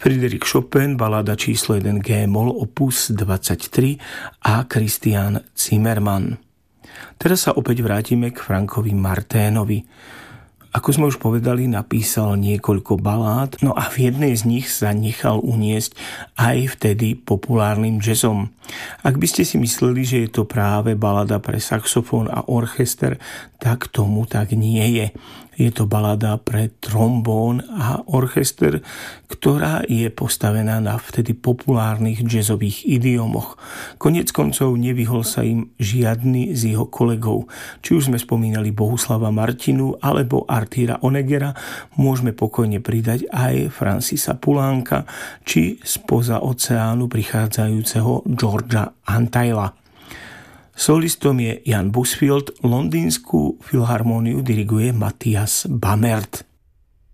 Frédéric Chopin, balada číslo 1 G-moll opus 23 a Christian Zimmermann. Teraz sa opäť vrátime k Frankovi Marténovi. Ako sme už povedali, napísal niekoľko balád, no a v jednej z nich sa nechal uniesť aj vtedy populárnym jazzom. Ak by ste si mysleli, že je to práve balada pre saxofón a orchester, tak tomu tak nie je. Je to balada pre trombón a orchester, ktorá je postavená na vtedy populárnych jazzových idiomoch. Koniec koncov nevyhol sa im žiadny z jeho kolegov. Či už sme spomínali Bohuslava Martinu alebo Artúra Honegera, môžeme pokojne pridať aj Francisa Poulánka či spoza oceánu prichádzajúceho Georgea Antheila. Solistom je Jan Busfield, londýnsku filharmóniu diriguje Matthias Bamert.